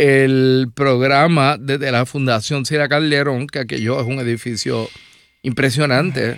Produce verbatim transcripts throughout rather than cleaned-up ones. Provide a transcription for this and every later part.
el programa desde la Fundación Cira Calderón, que aquello es un edificio impresionante,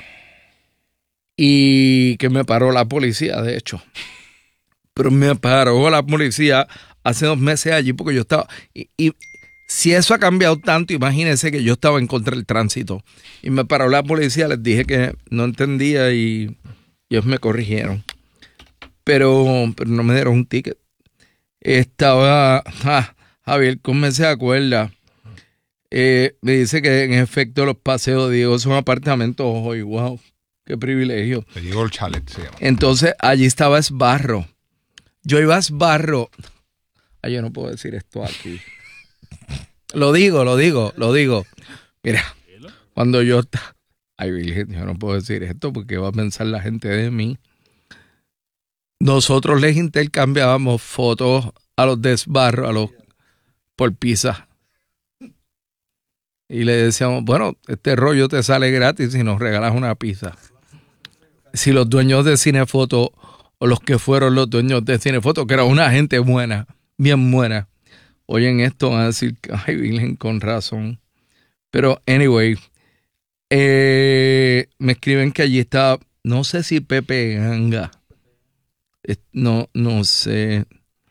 y que me paró la policía, de hecho. Pero me paró la policía hace dos meses allí porque yo estaba... Y, y si eso ha cambiado tanto, imagínense que yo estaba en contra del tránsito. Y me paró la policía, les dije que no entendía y ellos me corrigieron. Pero, pero no me dieron un ticket. Estaba... Ah, Javier, ¿cómo se acuerda? Eh, me dice que en efecto los paseos de Diego son apartamentos hoy. Wow, qué privilegio. Te llegó el chalet, se llama. Entonces, allí estaba Esbarro. Yo iba a Esbarro. Ay, yo no puedo decir esto aquí. Lo digo, lo digo, lo digo. Mira, cuando yo... Ay, Virgen, yo no puedo decir esto porque va a pensar la gente de mí. Nosotros les intercambiábamos fotos a los de Esbarro, a los por pizza. Y le decíamos, bueno, este rollo te sale gratis si nos regalas una pizza. Si los dueños de Cinefoto, o los que fueron los dueños de Cinefoto, que era una gente buena, bien buena, oyen esto, van a decir, ay, Virgen, con razón. Pero, anyway, eh, me escriben que allí está, no sé si Pepe Ganga, eh, no, no sé,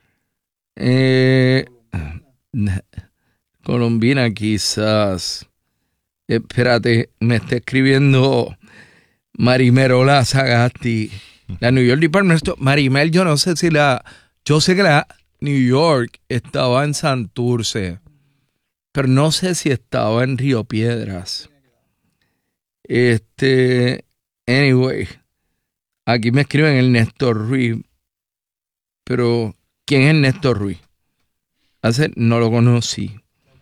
eh, Colombina quizás, espérate, me está escribiendo Marimerola Sagasti, la New York Department Store. Marimel, yo no sé si la, yo sé que la New York estaba en Santurce, pero no sé si estaba en Río Piedras. Este, anyway, aquí me escriben el Néstor Ruiz, pero ¿quién es Néstor Ruiz? Hace, no lo conocí.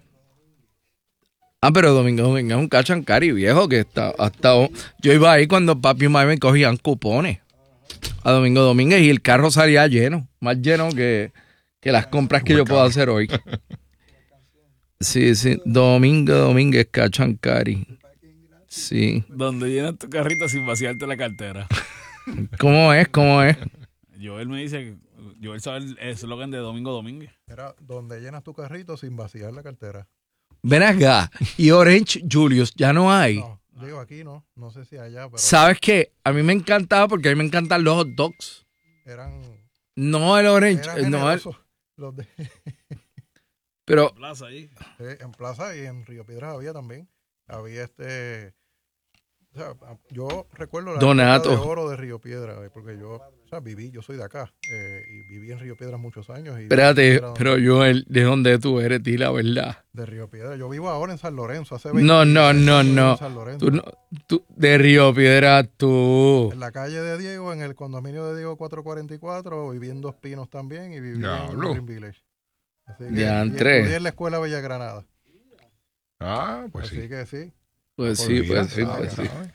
Ah, pero Domingo Domínguez es un cachancari viejo que está hasta... Yo iba ahí cuando papi y mami me cogían cupones a Domingo Domínguez y el carro salía lleno, más lleno que, que las compras que yo puedo hacer hoy. Sí, sí, Domingo Domínguez Cachancari. Sí. Donde llenas tu carrito sin vaciarte la cartera. ¿Cómo es? ¿Cómo es? Joel me dice, Joel sabe el eslogan de Domingo Domínguez. Era donde llenas tu carrito sin vaciar la cartera. Ven acá. Y Orange Julius, ya no hay. No, digo aquí no, no sé si allá, pero... ¿Sabes qué? A mí me encantaba porque a mí me encantan los hot dogs. Eran... No el Orange, eran no el... Los de... Pero... En Plaza ahí. Sí, en Plaza y en Río Piedras había también. Había este... O sea, yo recuerdo la Donato de oro de Río Piedras, porque yo, o sea, viví, yo soy de acá, eh, y viví en Río Piedras muchos años. Y espérate, pero yo, ¿de dónde tú eres, di la verdad? De Río Piedras. Yo vivo ahora en San Lorenzo, hace veinte No, no, años no, no. En San Lorenzo. Tú, no tú, de Río Piedras, tú. En la calle de Diego, en el condominio de Diego cuatrocientos cuarenta y cuatro, viví en Dos Pinos también y viví Diablo. en Green Village. Así que, Diantre. y estudié en la escuela Bella Granada. Ah, pues Así sí. que sí. Pues Por sí, vida, pues sí, sabe, pues sí. sabe.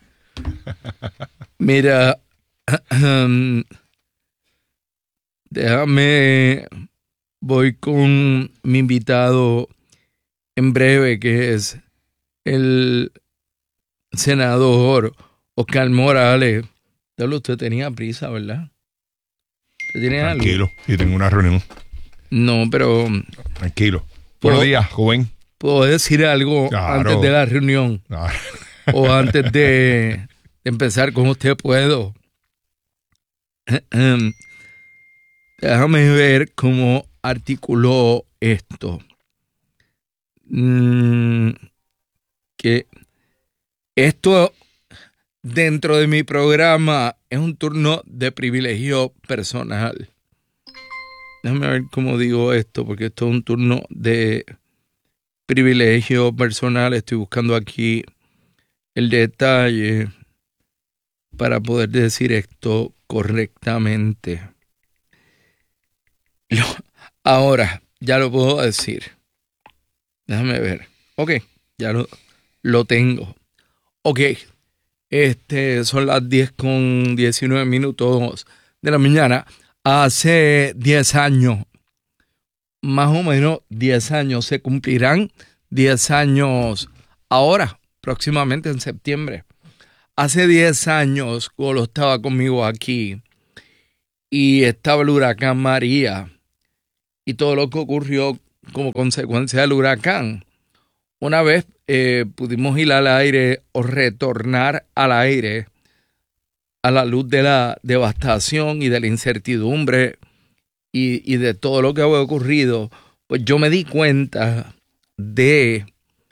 Mira, déjame, voy con mi invitado en breve, que es el senador Oscar Morales. Diablo, usted tenía prisa, ¿verdad? ¿Usted tiene algo? Tranquilo, y tengo una reunión. No, pero Tranquilo. ¿Puedo- Buenos días, joven. ¿puedo decir algo Claro. antes de la reunión? Ah, O antes de, de empezar con usted, puedo. Déjame ver cómo articuló esto. Mm, que esto dentro de mi programa es un turno de privilegio personal. Déjame ver cómo digo esto, porque esto es un turno de privilegio personal. Estoy buscando aquí el detalle para poder decir esto correctamente. Lo- ahora, ya lo puedo decir. Déjame ver. Ok, ya lo, lo tengo. Ok, este, son las diez con diecinueve minutos de la mañana. Hace diez años, más o menos diez años, se cumplirán diez años ahora, próximamente en septiembre. Hace diez años, Golo estaba conmigo aquí y estaba el huracán María y todo lo que ocurrió como consecuencia del huracán. Una vez eh, pudimos ir al aire o retornar al aire a la luz de la devastación y de la incertidumbre y, y de todo lo que había ocurrido, pues yo me di cuenta de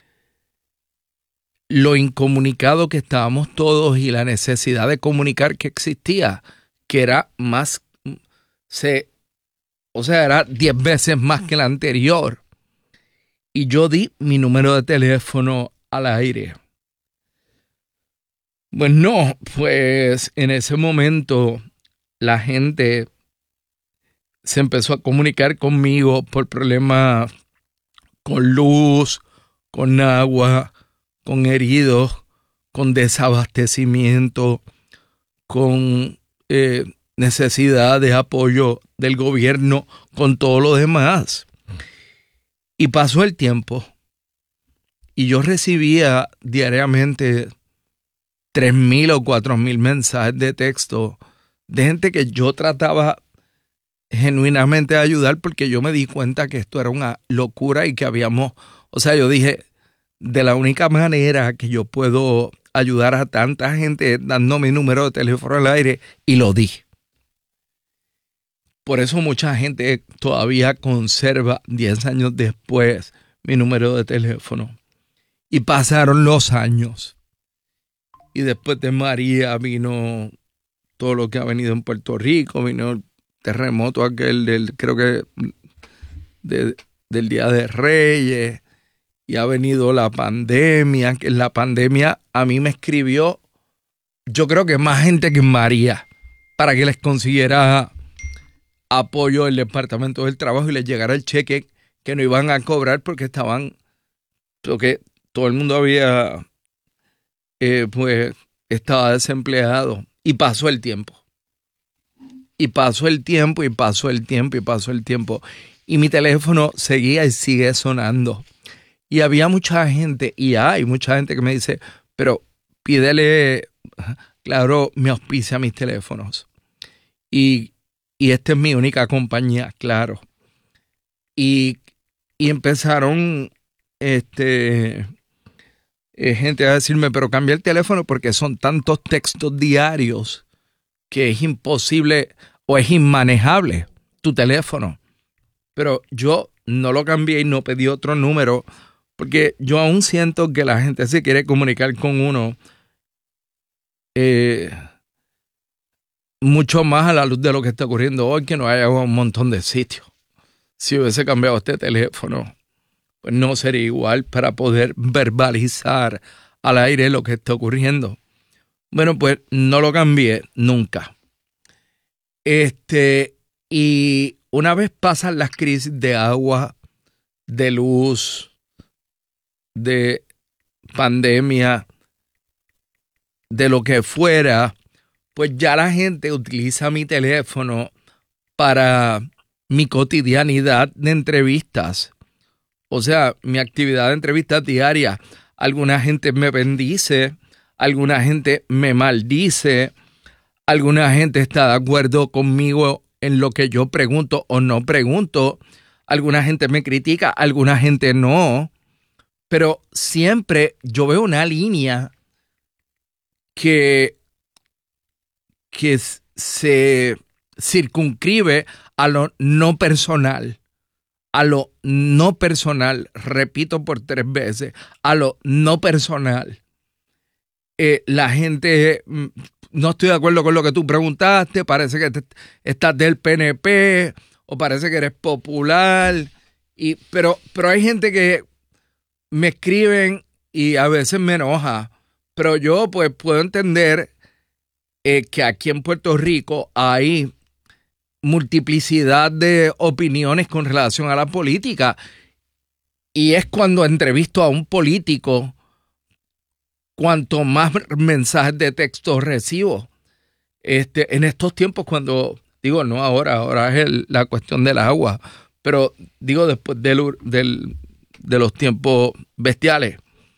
lo incomunicado que estábamos todos y la necesidad de comunicar que existía, que era más, se, o sea, era diez veces más que la anterior. Y yo di mi número de teléfono al aire. Pues no, pues en ese momento la gente se empezó a comunicar conmigo por problemas con luz, con agua, con heridos, con desabastecimiento, con eh, necesidad de apoyo del gobierno, con todo lo demás. Y pasó el tiempo y yo recibía diariamente tres mil o cuatro mil mensajes de texto de gente que yo trataba genuinamente de ayudar porque yo me di cuenta que esto era una locura y que habíamos, o sea, yo dije, de la única manera que yo puedo ayudar a tanta gente es dando mi número de teléfono al aire, y lo di. Por eso mucha gente todavía conserva diez años después mi número de teléfono. Y pasaron los años. Y después de María vino todo lo que ha venido en Puerto Rico, vino el terremoto aquel del, creo que de, del Día de Reyes, y ha venido la pandemia, que la pandemia a mí me escribió, yo creo que más gente que María, para que les consiguiera apoyo del Departamento del Trabajo y les llegara el cheque que no iban a cobrar porque estaban, porque todo el mundo había, eh, pues, estaba desempleado. Y pasó el tiempo. Y pasó el tiempo, y pasó el tiempo, y pasó el tiempo. Y mi teléfono seguía y sigue sonando. Y había mucha gente, y hay mucha gente que me dice, pero pídele, claro, me auspicia mis teléfonos. Y, y esta es mi única compañía, claro. Y, y empezaron este, eh, gente a decirme, pero cambia el teléfono porque son tantos textos diarios que es imposible o es inmanejable tu teléfono. Pero yo no lo cambié y no pedí otro número porque yo aún siento que la gente se quiere comunicar con uno eh, mucho más a la luz de lo que está ocurriendo hoy, que no haya un montón de sitios. Si hubiese cambiado este teléfono, pues no sería igual para poder verbalizar al aire lo que está ocurriendo. Bueno, pues no lo cambié nunca. Este, y una vez pasan las crisis de agua, de luz, de pandemia, de lo que fuera, pues ya la gente utiliza mi teléfono para mi cotidianidad de entrevistas. O sea, mi actividad de entrevistas diaria. Alguna gente me bendice, alguna gente me maldice, alguna gente está de acuerdo conmigo en lo que yo pregunto o no pregunto, alguna gente me critica, alguna gente no, pero siempre yo veo una línea que, que se circunscribe a lo no personal, a lo no personal, repito por tres veces, a lo no personal. Eh, la gente, no estoy de acuerdo con lo que tú preguntaste, parece que te, estás del P N P o parece que eres popular, y, pero, pero hay gente que me escriben y a veces me enoja, pero yo pues puedo entender eh, que aquí en Puerto Rico hay multiplicidad de opiniones con relación a la política, y es cuando entrevisto a un político cuanto más mensajes de texto recibo. Este, en estos tiempos, cuando digo, no ahora, ahora es el, la cuestión del agua, pero digo después del, del, de los tiempos bestiales.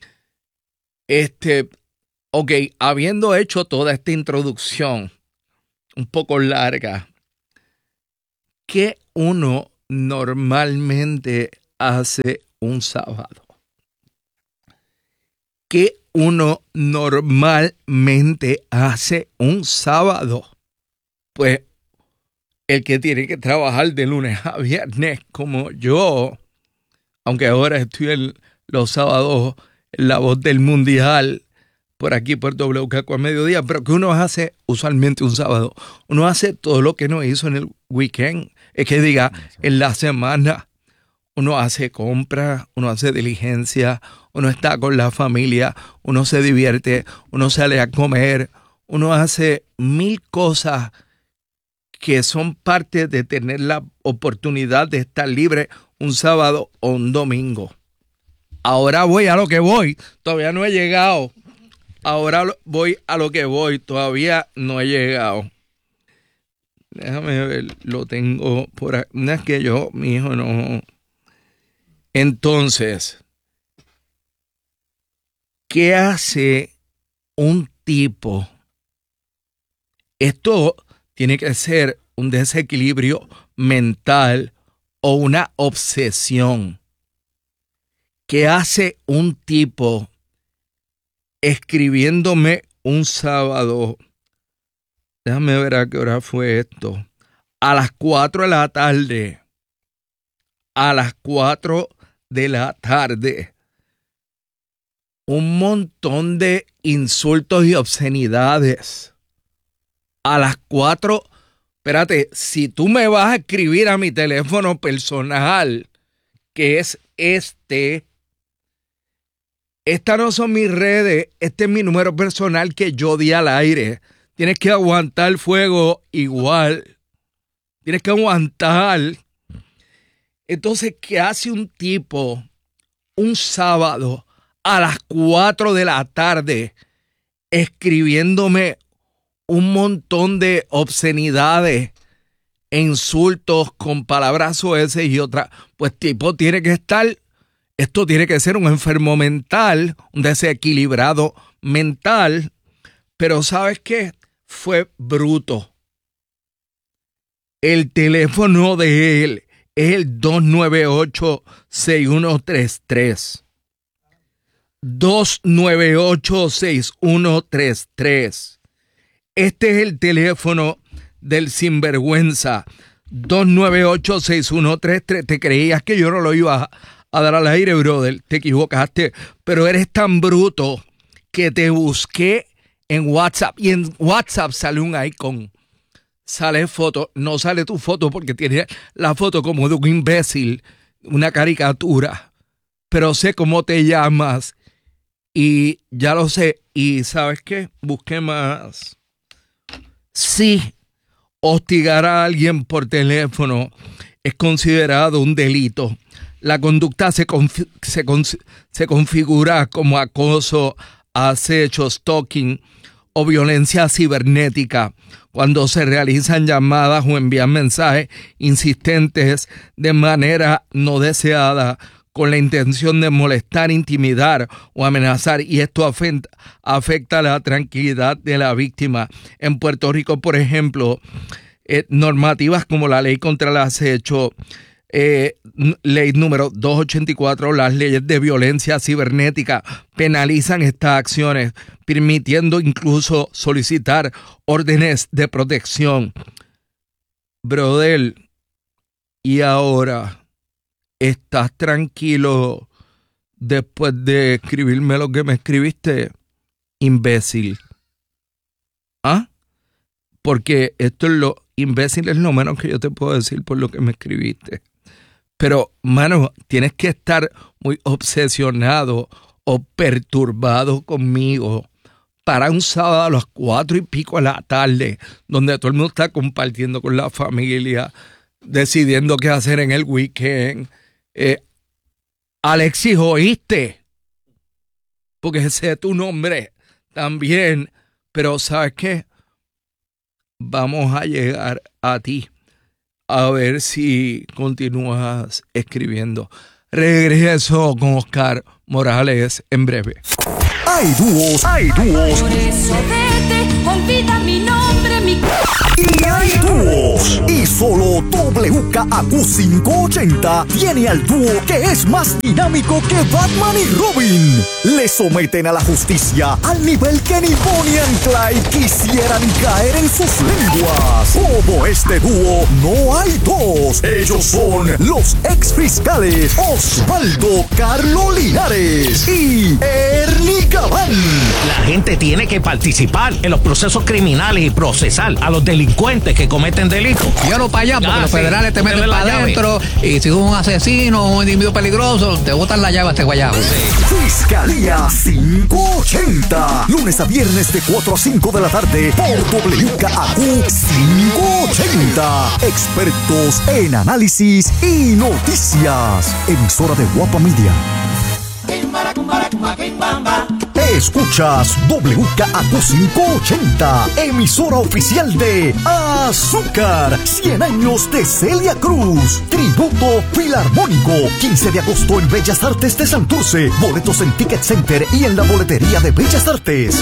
Este, ok, habiendo hecho toda esta introducción un poco larga, ¿qué uno normalmente hace un sábado? ¿Qué uno normalmente hace un sábado? Pues el que tiene que trabajar de lunes a viernes como yo, aunque ahora estoy en los sábados en La Voz del Mundial, por aquí por W K Q a mediodía, pero que uno hace usualmente un sábado. Uno hace todo lo que no hizo en el weekend. Es que diga, en la semana uno hace compras, uno hace diligencia, uno está con la familia, uno se divierte, uno sale a comer, uno hace mil cosas que son parte de tener la oportunidad de estar libre un sábado o un domingo. Ahora voy a lo que voy, todavía no he llegado. Ahora voy a lo que voy, todavía no he llegado. Déjame ver, lo tengo por aquí. No es que yo, mi hijo, no. Entonces, ¿qué hace un tipo? Esto tiene que ser un desequilibrio mental o una obsesión. ¿Qué hace un tipo escribiéndome un sábado? Déjame ver a qué hora fue esto. A las cuatro de la tarde. A las cuatro de la tarde. Un montón de insultos y obscenidades. A las cuatro. Espérate, si tú me vas a escribir a mi teléfono personal, que es este. Estas no son mis redes, este es mi número personal que yo di al aire. Tienes que aguantar el fuego igual. Tienes que aguantar. Entonces, ¿qué hace un tipo un sábado a las cuatro de la tarde escribiéndome un montón de obscenidades e insultos con palabras soeces y otras? Pues tipo tiene que estar... Esto tiene que ser un enfermo mental, un desequilibrado mental, pero ¿sabes qué? Fue bruto. El teléfono de él es el dos nueve ocho, seis uno tres tres. dos nueve ocho, seis uno tres tres. Este es el teléfono del sinvergüenza. dos nueve ocho, seis uno tres tres. ¿Te creías que yo no lo iba a... a dar al aire, brother? Te equivocaste, pero eres tan bruto que te busqué en WhatsApp y en WhatsApp sale un icon, sale foto, no sale tu foto porque tiene la foto como de un imbécil, una caricatura, pero sé cómo te llamas y ya lo sé. Y ¿sabes qué? Busqué más. Sí, hostigar a alguien por teléfono es considerado un delito. La conducta se, confi- se, con- se configura como acoso, acecho, stalking o violencia cibernética cuando se realizan llamadas o envían mensajes insistentes de manera no deseada con la intención de molestar, intimidar o amenazar, y esto afecta, afecta la tranquilidad de la víctima. En Puerto Rico, por ejemplo, eh, normativas como la ley contra el acecho, Eh, ley número doscientos ochenta y cuatro, las leyes de violencia cibernética penalizan estas acciones, permitiendo incluso solicitar órdenes de protección. Brother, y ahora, ¿estás tranquilo después de escribirme lo que me escribiste, imbécil? ¿Ah? Porque esto es lo, imbécil es lo menos que yo te puedo decir por lo que me escribiste. Pero, mano, tienes que estar muy obsesionado o perturbado conmigo para un sábado a las cuatro y pico de la tarde, donde todo el mundo está compartiendo con la familia, decidiendo qué hacer en el weekend. Eh, Alexis, ¿oíste? Porque ese es tu nombre también. Pero, ¿sabes qué? Vamos a llegar a ti. A ver si continúas escribiendo. Regreso con Oscar Morales en breve. Hay dúos, hay dúos. Por eso vete, olvida mi nombre, mi... Y hay dúos. Y solo W K A Q quinientos ochenta tiene al dúo que es más dinámico que Batman y Robin. Le someten a la justicia al nivel que ni Bonnie and Clyde quisieran caer en sus lenguas. Como este dúo, no hay dos. Ellos son los ex fiscales Osvaldo Carlo Linares y Ernie Gabán. La gente tiene que participar en los procesos criminales y procesar a los delincuentes que cometen delitos. Yo para allá, porque Ah, los sí. federales te Usted meten ve la para llave. adentro y si es un asesino o un individuo peligroso, te botan la llave a este guayabo. Fiscalía quinientos ochenta. Lunes a viernes de cuatro a cinco de la tarde por W K A Q quinientos ochenta. Expertos en análisis y noticias. Emisora de Guapa Media. Escuchas W K A Q quinientos ochenta, emisora oficial de Azúcar, cien años de Celia Cruz, tributo filarmónico, quince de agosto en Bellas Artes de Santurce, boletos en Ticket Center y en la boletería de Bellas Artes.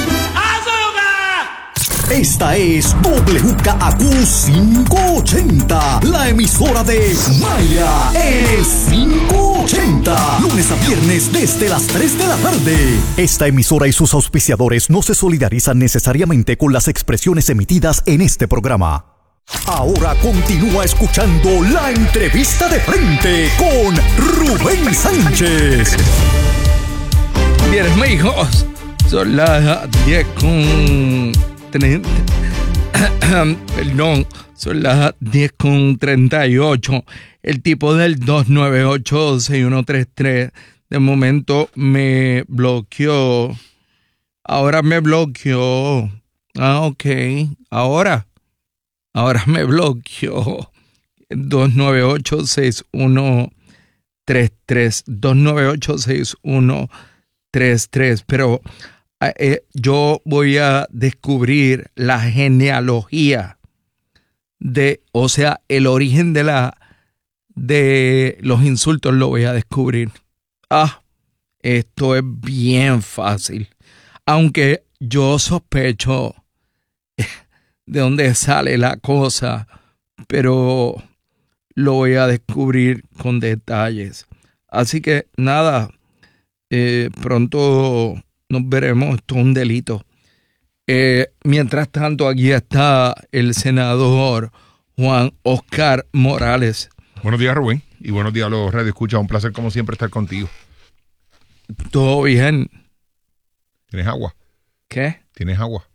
Esta es W K A Q quinientos ochenta, la emisora de Maya, el quinientos ochenta, lunes a viernes desde las tres de la tarde. Esta emisora y sus auspiciadores no se solidarizan necesariamente con las expresiones emitidas en este programa. Ahora continúa escuchando la entrevista de frente con Rubén Sánchez. Bien, amigos, son las diez con treinta. Perdón, son las diez con treinta y ocho. El tipo del dos nueve ocho, seis uno tres tres de momento me bloqueó. Ahora me bloqueó. Ah, ok. Ahora. Ahora me bloqueó. dos nueve ocho, seis uno tres tres. dos nueve ocho, seis uno tres tres. Pero eh, yo voy a descubrir la genealogía de, o sea, el origen de la de los insultos lo voy a descubrir. Ah, esto es bien fácil. Aunque yo sospecho de dónde sale la cosa, pero lo voy a descubrir con detalles. Así que nada, eh, pronto nos veremos. Esto es un delito. Eh, mientras tanto, aquí está el senador Juan Oscar Morales. Buenos días, Rubén. Y buenos días a los Radio Escucha. Un placer, como siempre, estar contigo. ¿Todo bien? ¿Tienes agua? ¿Qué? ¿Tienes agua?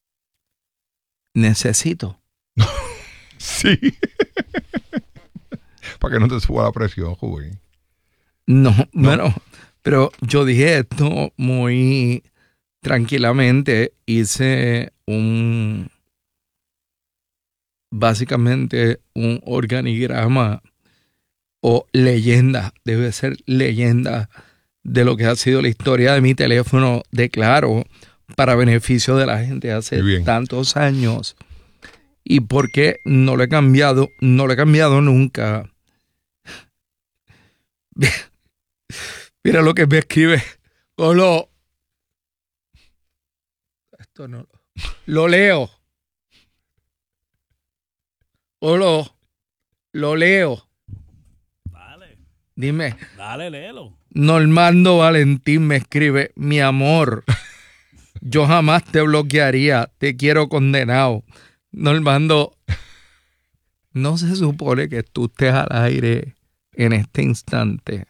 Necesito. Sí. Para que no te suba la presión, Rubén. No, No. bueno, pero yo dije esto muy tranquilamente. Hice un, básicamente un organigrama o leyenda, debe ser leyenda de lo que ha sido la historia de mi teléfono de Claro para beneficio de la gente hace Muy bien. tantos años. ¿Y por qué no lo he cambiado? No lo he cambiado nunca. Mira lo que me escribe. O lo... Esto no... Lo leo. O lo... Lo leo. Dale, Dime. dale, léelo. Normando Valentín me escribe: mi amor, yo jamás te bloquearía. Te quiero condenado. Normando, no se supone que tú estés al aire en este instante.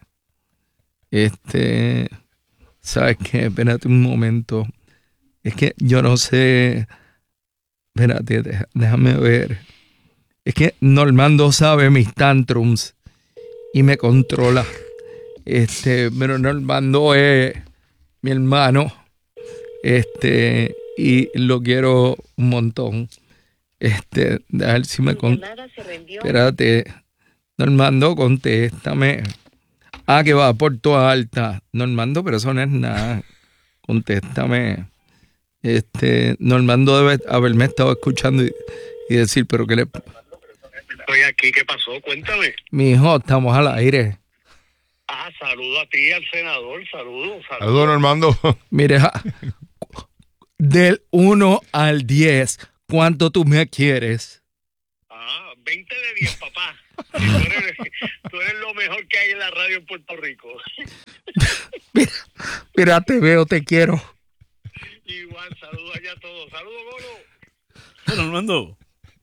Este, ¿sabes qué? Espérate un momento. Es que yo no sé. Espérate, deja- déjame ver. Es que Normando sabe mis tantrums y me controla. Este, pero Normando es mi hermano. Este, y lo quiero un montón. Este, a ver si me con... Espérate. Normando, contéstame. Ah, que va por toda alta. Normando, pero eso no es nada. Contéstame. Este, Normando debe haberme estado escuchando y, y decir, pero qué le... Estoy aquí, ¿qué pasó? Cuéntame. Mi hijo, estamos al aire. Ah, saludo a ti, al senador, saludo, Saludos, saludo. Normando. Mire, ja, del uno al diez, ¿cuánto tú me quieres? Ah, veinte de diez, papá. Tú eres, tú eres lo mejor que hay en la radio en Puerto Rico. Mira, mira, te veo, te quiero. Igual, saludos allá a todos. Saludos, Golo. Bueno, Armando.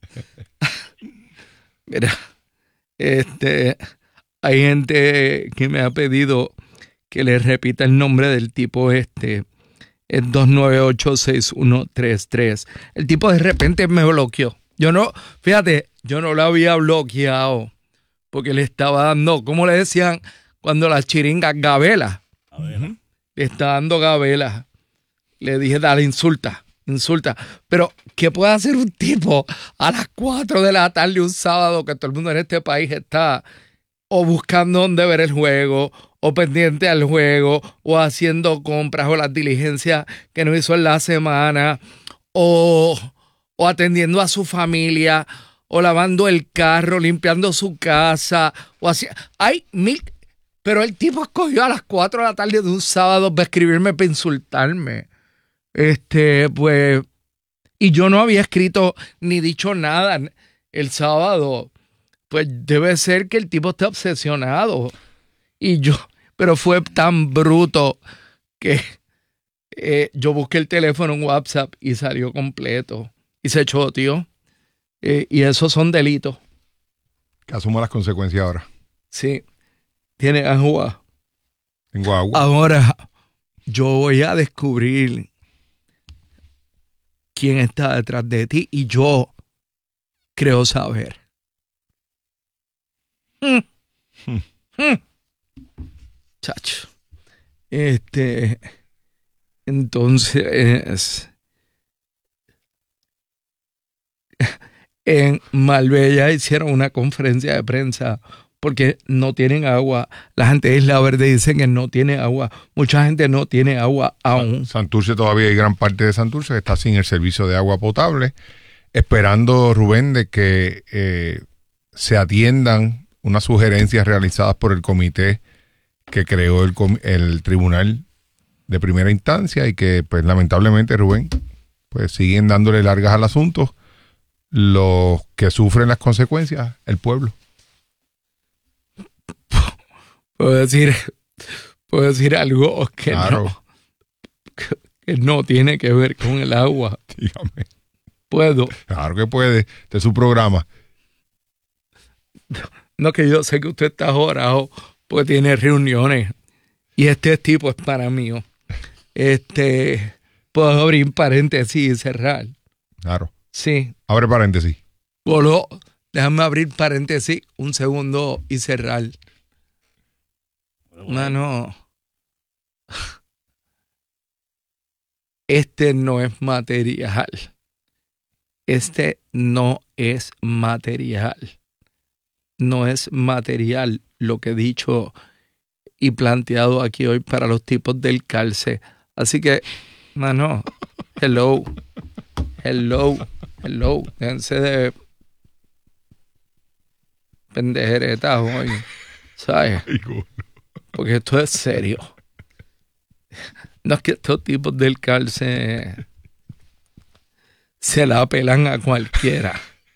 Mira, este, hay gente que me ha pedido que le repita el nombre del tipo este. Es dos nueve ocho, seis uno tres tres. El tipo de repente me bloqueó. Yo no, fíjate, yo no lo había bloqueado porque le estaba dando, ¿cómo le decían cuando las chiringas? Gabela. Uh-huh. Le está dando gabela. Le dije, dale, insulta, insulta. Pero, ¿qué puede hacer un tipo a las cuatro de la tarde un sábado que todo el mundo en este país está o buscando dónde ver el juego, o pendiente al juego, o haciendo compras o las diligencias que no hizo en la semana, o, o atendiendo a su familia, o lavando el carro, limpiando su casa, o así? Hay mil... Pero el tipo escogió a las cuatro de la tarde de un sábado para escribirme, para insultarme. Este, pues... Y yo no había escrito ni dicho nada el sábado. Pues debe ser que el tipo está obsesionado. Y yo... Pero fue tan bruto que eh, yo busqué el teléfono en WhatsApp y salió completo. Y se choteó. Eh, y esos son delitos. Que asuma las consecuencias ahora. Sí. Tiene agua. Tengo agua. Ahora yo voy a descubrir quién está detrás de ti y yo creo saber. Mm. Hmm. Mm. Chacho. Este, entonces, en Marbella hicieron una conferencia de prensa porque no tienen agua. La gente de Isla Verde dice que no tiene agua. Mucha gente no tiene agua aún. Santurce todavía hay gran parte de Santurce que está sin el servicio de agua potable, esperando, Rubén, de que eh, se atiendan unas sugerencias realizadas por el comité que creó el, el tribunal de primera instancia y que, pues, lamentablemente, Rubén, pues siguen dándole largas al asunto. Los que sufren las consecuencias, el pueblo. Puedo decir, puedo decir algo que, claro. no, que, que no tiene que ver con el agua. Dígame. Puedo. Claro que puede. Este es su programa. No, que yo sé que usted está jorado porque tiene reuniones y este tipo es para mí. Este, puedo abrir paréntesis y cerrar. Claro. Sí. Abre paréntesis. Bueno, déjame abrir paréntesis un segundo y cerrar. Mano, este no es material. Este no es material. No es material lo que he dicho y planteado aquí hoy para los tipos del calce. Así que, mano, hello, hello, hello. Déjense de pendejeretas hoy, ¿sabes? Porque esto es serio. No es que estos tipos del calce se la apelan a cualquiera.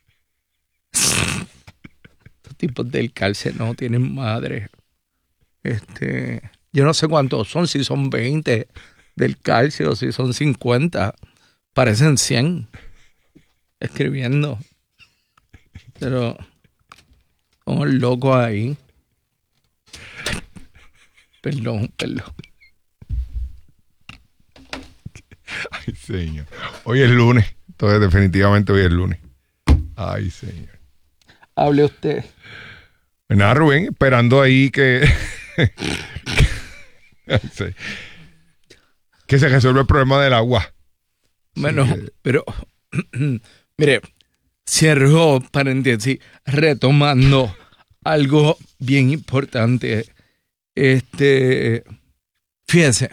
Estos tipos del calce no tienen madre. Este, yo no sé cuántos son, si son veinte del calce o si son cincuenta. Parecen cien escribiendo. Pero como el loco ahí. Perdón, perdón. Ay, señor. Hoy es lunes. Entonces, definitivamente hoy es lunes. Ay, señor. Hable usted. Pues nada, Rubén, esperando ahí que... que, que se resuelva el problema del agua. Bueno, sí, pero... mire, cierro paréntesis, retomando algo bien importante. Este, fíjense,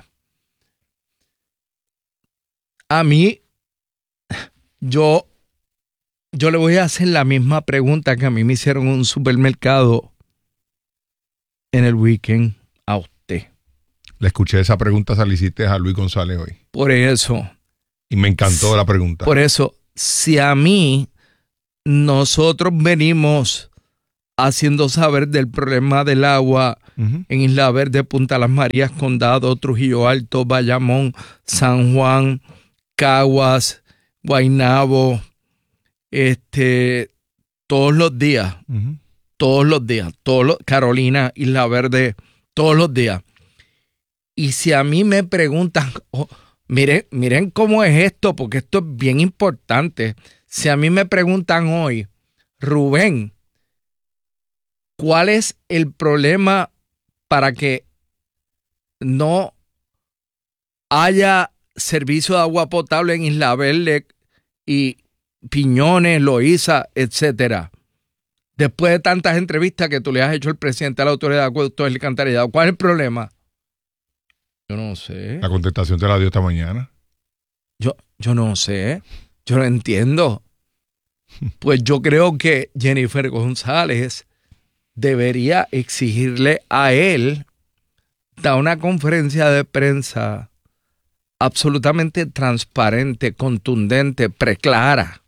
a mí, yo, yo le voy a hacer la misma pregunta que a mí me hicieron en un supermercado en el weekend a usted. Le escuché esa pregunta, se la hiciste a Luis González hoy. Por eso. Y me encantó la pregunta. Por eso, si a mí nosotros venimos haciendo saber del problema del agua uh-huh. en Isla Verde, Punta Las Marías, Condado, Trujillo Alto, Bayamón, San Juan, Caguas, Guaynabo, este, todos los días, uh-huh. todos los días, todos los, Carolina, Isla Verde, todos los días. Y si a mí me preguntan, oh, miren, miren cómo es esto, porque esto es bien importante. Si a mí me preguntan hoy, Rubén, ¿cuál es el problema para que no haya servicio de agua potable en Isla Verde y Piñones, Loíza, etcétera? Después de tantas entrevistas que tú le has hecho al presidente de la Autoridad de Acueductos y Alcantarillado, ¿cuál es el problema? Yo no sé. La contestación te la dio esta mañana. Yo, yo no sé. Yo no entiendo. Pues yo creo que Jennifer González debería exigirle a él dar una conferencia de prensa absolutamente transparente, contundente, preclara,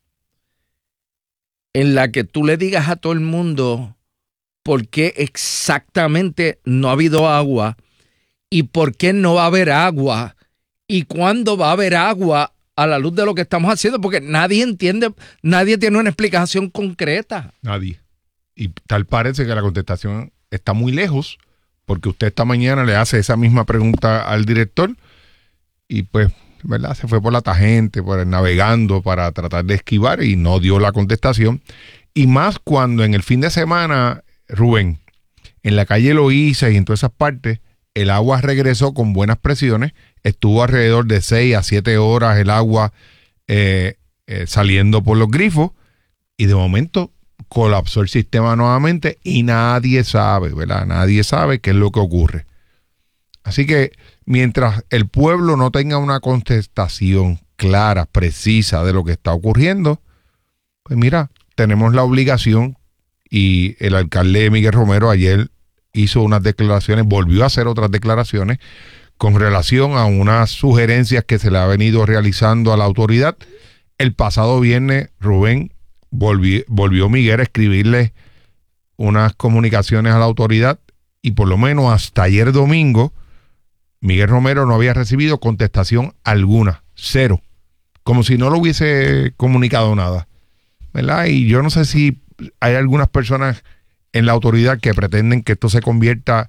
en la que tú le digas a todo el mundo por qué exactamente no ha habido agua y por qué no va a haber agua y cuándo va a haber agua a la luz de lo que estamos haciendo, porque nadie entiende, nadie tiene una explicación concreta. Nadie. Y tal parece que la contestación está muy lejos, porque usted esta mañana le hace esa misma pregunta al director y pues, ¿verdad? Se fue por la tangente, por el navegando para tratar de esquivar y no dio la contestación. Y más cuando en el fin de semana, Rubén, en la calle Loíza y en todas esas partes, el agua regresó con buenas presiones, estuvo alrededor de seis a siete horas el agua eh, eh, saliendo por los grifos y de momento colapsó el sistema nuevamente y nadie sabe, ¿verdad? Nadie sabe qué es lo que ocurre. Así que mientras el pueblo no tenga una contestación clara, precisa de lo que está ocurriendo, pues mira, tenemos la obligación y el alcalde Miguel Romero ayer hizo unas declaraciones, volvió a hacer otras declaraciones con relación a unas sugerencias que se le ha venido realizando a la autoridad. El pasado viernes, Rubén, volvió, volvió Miguel a escribirle unas comunicaciones a la autoridad y por lo menos hasta ayer domingo, Miguel Romero no había recibido contestación alguna, cero, como si no lo hubiese comunicado nada, ¿verdad? Y yo no sé si hay algunas personas en la autoridad que pretenden que esto se convierta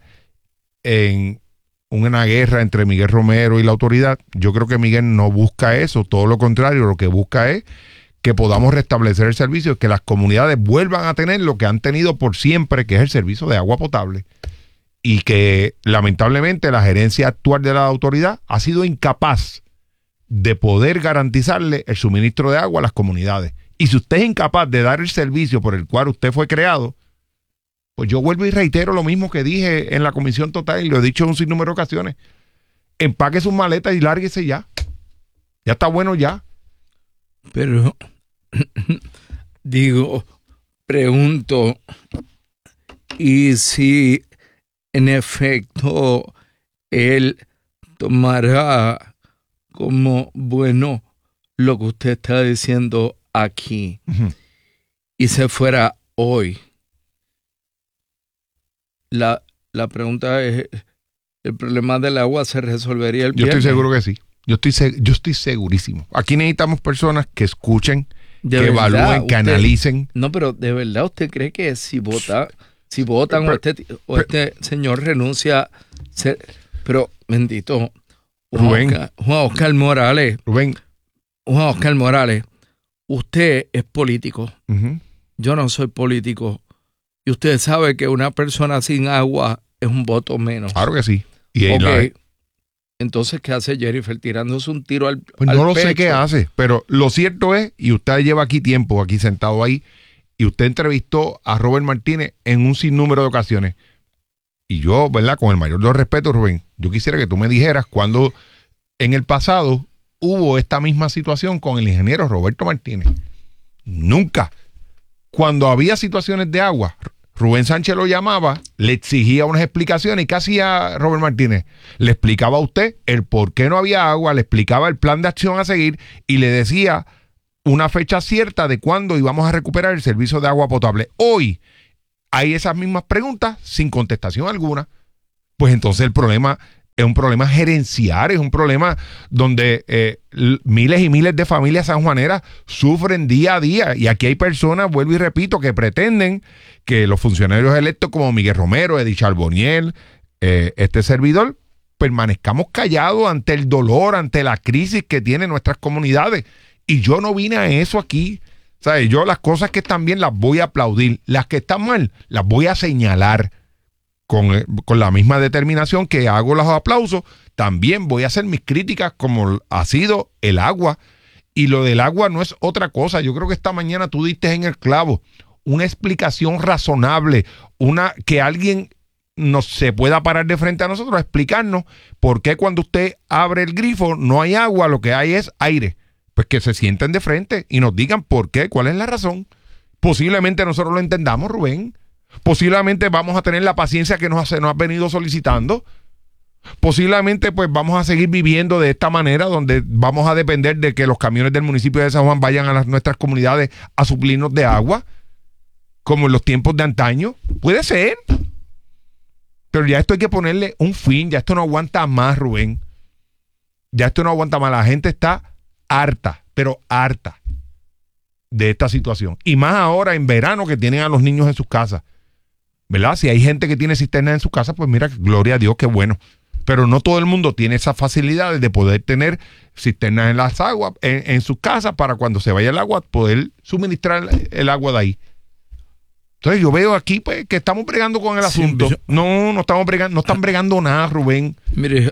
en una guerra entre Miguel Romero y la autoridad. Yo creo que Miguel no busca eso, todo lo contrario, lo que busca es que podamos restablecer el servicio, que las comunidades vuelvan a tener lo que han tenido por siempre, que es el servicio de agua potable. Y que lamentablemente la gerencia actual de la autoridad ha sido incapaz de poder garantizarle el suministro de agua a las comunidades. Y si usted es incapaz de dar el servicio por el cual usted fue creado, pues yo vuelvo y reitero lo mismo que dije en la comisión total y lo he dicho en un sinnúmero de ocasiones. Empaque sus maletas y lárguese ya. Ya está bueno ya. Pero, digo, pregunto, ¿y si en efecto él tomará como bueno lo que usted está diciendo aquí uh-huh. y se fuera hoy? La, la pregunta es, ¿el problema del agua se resolvería el viernes? Yo estoy seguro que sí. Yo estoy, yo estoy segurísimo. Aquí necesitamos personas que escuchen, de que verdad, evalúen, usted, que analicen. No, pero ¿de verdad usted cree que si vota, si votan pero, o, este, o pero, este señor renuncia? Se, pero, bendito, Juan Rubén, Oscar, Juan Oscar Morales. Rubén. Juan Oscar Morales, usted es político. Uh-huh. Yo no soy político. Y usted sabe que una persona sin agua es un voto menos. Claro que sí. Y okay. la... Entonces, ¿qué hace Jennifer? Tirándose un tiro al, pues al no lo pecho. sé qué hace, pero lo cierto es, y usted lleva aquí tiempo, aquí sentado ahí, y usted entrevistó a Robert Martínez en un sinnúmero de ocasiones. Y yo, ¿verdad? Con el mayor de los respetos, Rubén, yo quisiera que tú me dijeras cuando en el pasado hubo esta misma situación con el ingeniero Roberto Martínez. Nunca. Cuando había situaciones de agua, Rubén Sánchez lo llamaba, le exigía unas explicaciones. ¿Y qué hacía Robert Martínez? Le explicaba a usted el por qué no había agua, le explicaba el plan de acción a seguir y le decía una fecha cierta de cuándo íbamos a recuperar el servicio de agua potable. Hoy hay esas mismas preguntas sin contestación alguna. Pues entonces el problema es un problema gerencial, es un problema donde eh, miles y miles de familias sanjuaneras sufren día a día. Y aquí hay personas, vuelvo y repito, que pretenden que los funcionarios electos como Miguel Romero, Edith Charbonnier, eh, este servidor, permanezcamos callados ante el dolor, ante la crisis que tienen nuestras comunidades. Y yo no vine a eso aquí. ¿Sabes? Yo las cosas que están bien las voy a aplaudir. Las que están mal las voy a señalar. Con, con la misma determinación que hago los aplausos, también voy a hacer mis críticas como ha sido el agua. Y lo del agua no es otra cosa. Yo creo que esta mañana tú diste en el clavo una explicación razonable, una que alguien nos se pueda parar de frente a nosotros a explicarnos por qué cuando usted abre el grifo no hay agua, lo que hay es aire. Pues que se sienten de frente y nos digan por qué, cuál es la razón. Posiblemente nosotros lo entendamos, Rubén. Posiblemente vamos a tener la paciencia que nos, ha, nos ha venido solicitando. Posiblemente pues vamos a seguir viviendo de esta manera, donde vamos a depender de que los camiones del municipio de San Juan vayan a las, nuestras comunidades a suplirnos de agua, como en los tiempos de antaño. Puede ser. Pero ya esto hay que ponerle un fin. Ya esto no aguanta más, Rubén. Ya esto no aguanta más. La gente está harta, pero harta de esta situación. Y más ahora en verano que tienen a los niños en sus casas. ¿Verdad? Si hay gente que tiene cisternas en su casa, pues mira, gloria a Dios, qué bueno. Pero no todo el mundo tiene esas facilidades de poder tener cisternas en las aguas, en, en sus casas, para cuando se vaya el agua, poder suministrar el, el agua de ahí. Entonces yo veo aquí pues que estamos bregando con el Sí, asunto. yo- No, no estamos bregando, no están bregando nada, Rubén. Mire,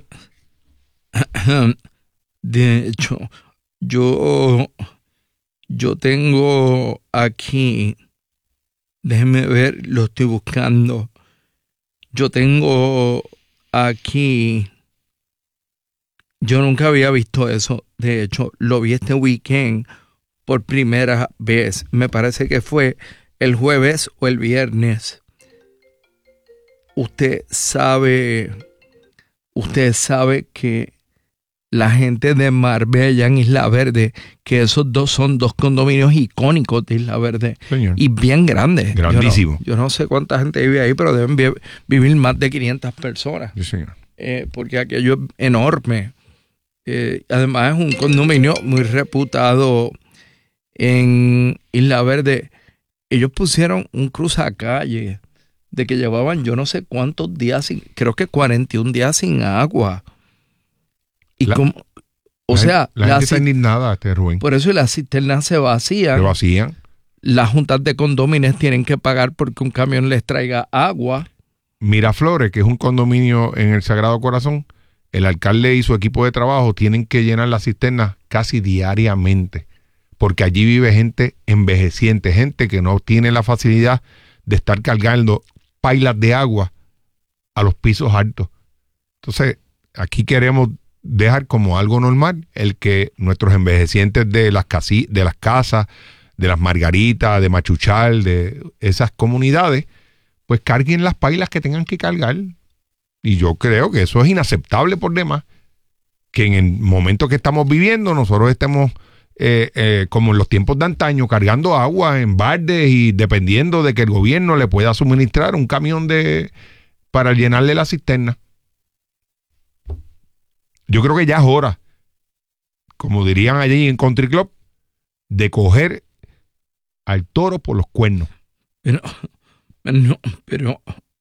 de hecho, yo, yo tengo aquí, déjeme ver, lo estoy buscando. Yo tengo aquí, yo nunca había visto eso. De hecho, lo vi este weekend por primera vez. Me parece que fue el jueves o el viernes. Usted sabe, usted sabe que la gente de Marbella en Isla Verde, que esos dos son dos condominios icónicos de Isla Verde, Señor. y bien grandes. Grandísimo. Yo no, yo no sé cuánta gente vive ahí, pero deben vi- vivir más de quinientas personas, Sí, señor. eh, porque aquello es enorme. Eh, además es un condominio muy reputado en Isla Verde. Ellos pusieron un cruzacalle de que llevaban yo no sé cuántos días, sin, creo que cuarenta y un días sin agua. Y La- como, o La sea, gente- la la gente está ci- indignada, este Rubén. por eso las cisternas se vacían. Se vacían. Las juntas de condóminos tienen que pagar porque un camión les traiga agua. Miraflores, que es un condominio en el Sagrado Corazón, el alcalde y su equipo de trabajo tienen que llenar las cisternas casi diariamente, porque allí vive gente envejeciente, gente que no tiene la facilidad de estar cargando pailas de agua a los pisos altos. Entonces, aquí queremos dejar como algo normal el que nuestros envejecientes de las, casi, de las casas, de las Margaritas, de Machuchal, de esas comunidades, pues carguen las pailas que tengan que cargar. Y yo creo que eso es inaceptable por demás, que en el momento que estamos viviendo nosotros estemos eh, eh, como en los tiempos de antaño, cargando agua en baldes y dependiendo de que el gobierno le pueda suministrar un camión de para llenarle la cisterna. Yo creo que ya es hora, como dirían allí en Country Club, de coger al toro por los cuernos. Pero, no, pero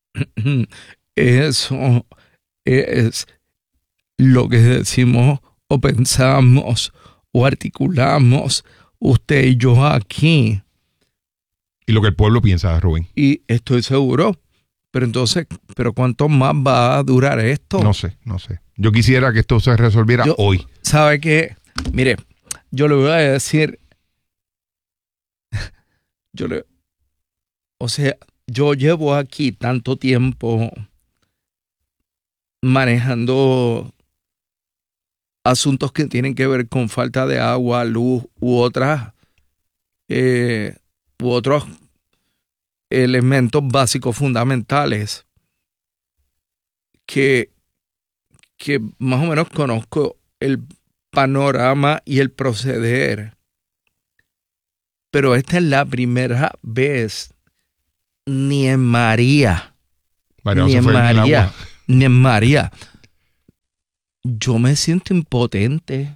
eso es lo que decimos o pensamos o articulamos usted y yo aquí. Y lo que el pueblo piensa, Rubén. Y estoy seguro. Pero entonces, ¿pero cuánto más va a durar esto? No sé, no sé. Yo quisiera que esto se resolviera Yo- hoy. ¿Sabe qué? Mire, yo le voy a decir, yo le, o sea, yo llevo aquí tanto tiempo manejando asuntos que tienen que ver con falta de agua, luz u otras eh, u otros elementos básicos fundamentales que, que más o menos conozco el panorama y el proceder pero esta es la primera vez, ni en María, María ni se en fue en el María, agua. ni en María. Yo me siento impotente.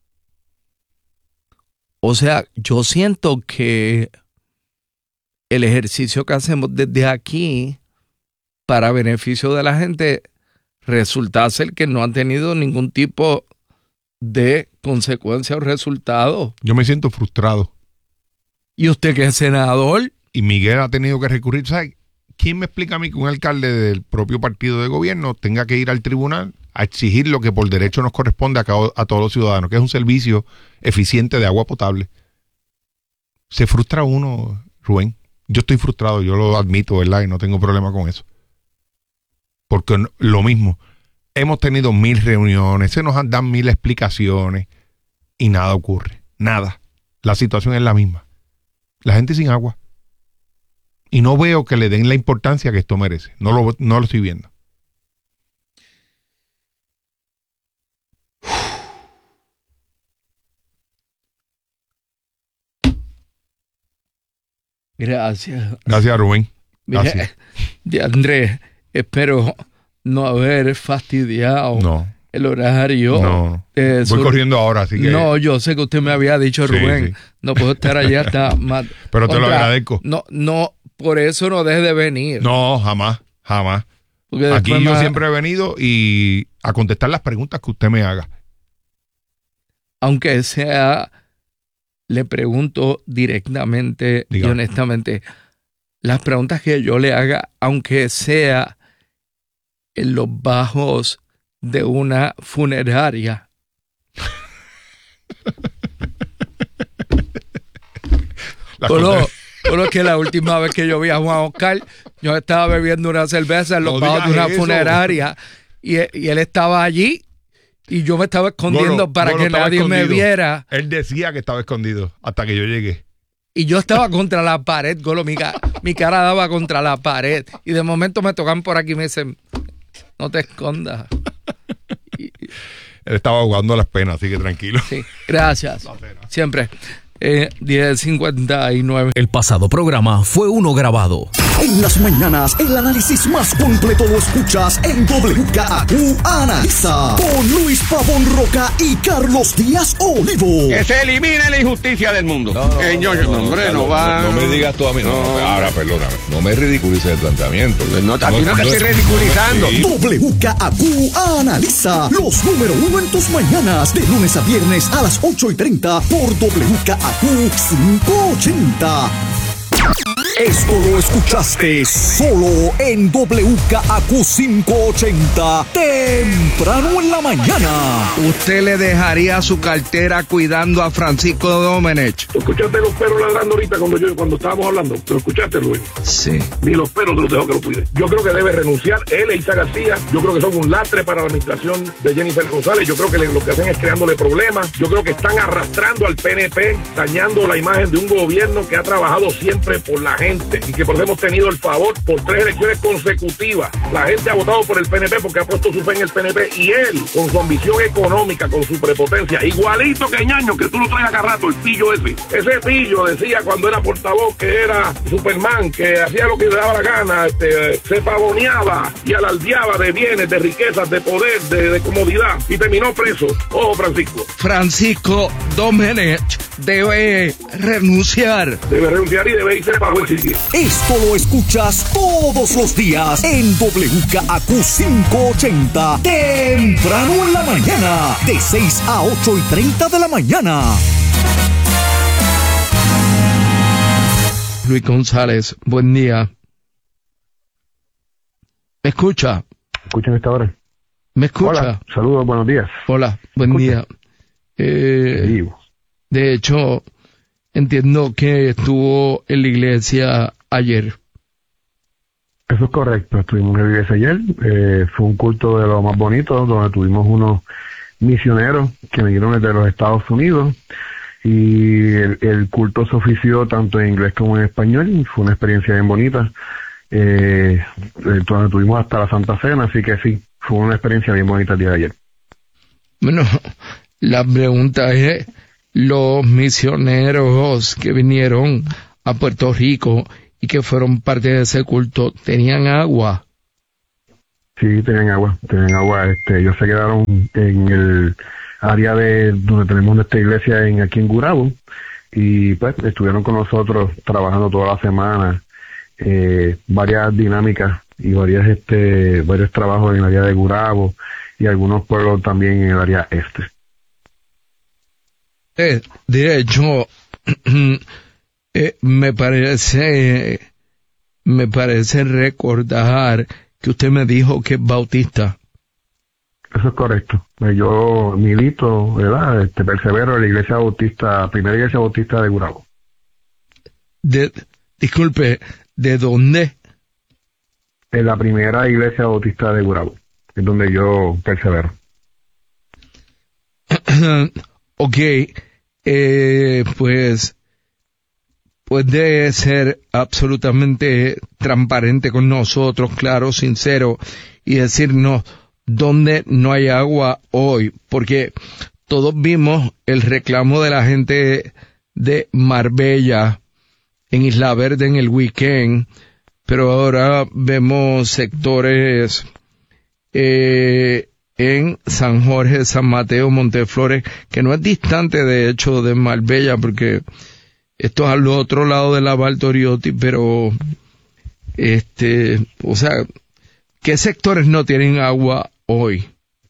O sea, yo siento que el ejercicio que hacemos desde aquí para beneficio de la gente resulta ser que no han tenido ningún tipo de consecuencia o resultado. Yo me siento frustrado. ¿Y usted que es senador? Y Miguel ha tenido que recurrir. ¿Sabe? ¿Quién me explica a mí que un alcalde del propio partido de gobierno tenga que ir al tribunal a exigir lo que por derecho nos corresponde a, cada, a todos los ciudadanos, que es un servicio eficiente de agua potable? Se frustra uno, Rubén. Yo estoy frustrado, yo lo admito, ¿verdad? Y no tengo problema con eso. Porque no, lo mismo, hemos tenido mil reuniones, se nos dan mil explicaciones y nada ocurre, nada. La situación es la misma. La gente sin agua. Y no veo que le den la importancia que esto merece. No lo, no lo estoy viendo. Gracias. Gracias, Rubén. Gracias. De Andrés, espero no haber fastidiado no. el horario. No. Eh, Voy corriendo ahora, así que... No, yo sé que usted me había dicho, Rubén, sí, sí. No puedo estar allá hasta más... Pero te Contra, lo agradezco. No, no, por eso no deje de venir. No, jamás, jamás. Aquí yo me... siempre he venido y a contestar las preguntas que usted me haga. Aunque sea... Le pregunto directamente Diga. y honestamente, las preguntas que yo le haga, aunque sea en los bajos de una funeraria. Solo, solo que la última vez que yo vi a Juan Oscar, yo estaba bebiendo una cerveza en los no bajos de una eso. funeraria y, y él estaba allí. Y yo me estaba escondiendo Golo, para Golo que nadie escondido. me viera. Él decía que estaba escondido hasta que yo llegué. Y yo estaba contra la pared, Golo. Mi, ca- mi cara daba contra la pared. Y de momento me tocan por aquí y me dicen, no te escondas. Y, Él estaba jugando las penas, así que tranquilo. Sí, gracias. Siempre. Eh, diez cincuenta y nueve. El pasado programa fue uno grabado. En las mañanas, el análisis más completo lo escuchas en W K A Q Analiza con Luis Pavón Roca y Carlos Díaz Olivo. Que se elimine la injusticia del mundo. No, no, eh, yo, no, no, hombre, no, no va. No, no me digas tú a mí. No, no, ahora, perdóname. No me ridiculices el planteamiento. No, a ti no te estoy ridiculizando. W K A Q Analiza los número uno en tus mañanas de lunes a viernes a las ocho y treinta por W K A Q quinientos ochenta. Esto lo escuchaste solo en W K A Q quinientos ochenta, temprano en la mañana. ¿Usted le dejaría su cartera cuidando a Francisco Domenech? ¿Tú escuchaste los perros ladrando ahorita cuando yo cuando estábamos hablando? ¿Te lo escuchaste, Luis? Sí. Ni los perros te los dejó que lo cuide. Yo creo que debe renunciar él e Isa García. Yo creo que son un lastre para la administración de Jennifer González. Yo creo que le, lo que hacen es creándole problemas. Yo creo que están arrastrando al P N P, dañando la imagen de un gobierno que ha trabajado siempre por la gente y que por eso hemos tenido el favor por tres elecciones consecutivas. La gente ha votado por el P N P porque ha puesto su fe en el P N P y él, con su ambición económica, con su prepotencia, igualito que Ñaño, que tú lo traes acá rato, el pillo ese. Ese pillo decía cuando era portavoz que era Superman, que hacía lo que le daba la gana, este, se pavoneaba y alardeaba de bienes, de riquezas, de poder, de, de comodidad y terminó preso. Ojo, Francisco. Francisco Domenech debe renunciar. Debe renunciar y debe irse para buen sitio. Esto lo escuchas todos los días en W K A Q quinientos ochenta, temprano en la mañana, de seis a ocho y treinta de la mañana. Luis González, buen día. ¿Me escucha? ¿Escuchan esta hora? ¿Me escucha? Hola, saludos, buenos días. Hola, buen ¿Escucha? día. Eh, de hecho, entiendo que estuvo en la iglesia ayer. Eso es correcto, estuvimos en la iglesia ayer, eh, fue un culto de lo más bonito, donde tuvimos unos misioneros que vinieron desde los Estados Unidos y el, el culto se ofició tanto en inglés como en español y fue una experiencia bien bonita, eh, donde tuvimos hasta la Santa Cena, así que sí, fue una experiencia bien bonita el día de ayer. Bueno, la pregunta es, los misioneros que vinieron a Puerto Rico y que fueron parte de ese culto, ¿tenían agua? Sí, tenían agua, tenían agua. Este, ellos se quedaron en el área de donde tenemos nuestra iglesia en aquí en Gurabo y pues estuvieron con nosotros trabajando toda la semana, eh, varias dinámicas y varias este varios trabajos en el área de Gurabo y algunos pueblos también en el área este. Eh, de hecho, eh, me parece me parece recordar que usted me dijo que es bautista. Eso es correcto. Yo milito, ¿verdad? Este, persevero en la iglesia bautista, primera iglesia bautista de Gurabo. De, disculpe, ¿de dónde? En la primera iglesia bautista de Gurabo, es donde yo persevero. Ok, eh, pues, pues debe ser absolutamente transparente con nosotros, claro, sincero, y decirnos dónde no hay agua hoy, porque todos vimos el reclamo de la gente de Marbella en Isla Verde en el weekend, pero ahora vemos sectores eh, en San Jorge, San Mateo, Monteflores, que no es distante de hecho de Marbella, porque esto es al otro lado de la Valtoriotti, pero este, o sea, ¿qué sectores no tienen agua hoy?